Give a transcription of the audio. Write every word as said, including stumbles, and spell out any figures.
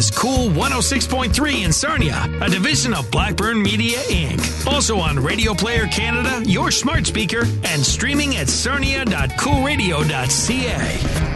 Cool one oh six point three in Sarnia, a division of Blackburn Media, Incorporated. Also on Radio Player Canada, your smart speaker, and streaming at sarnia dot cool radio dot c a.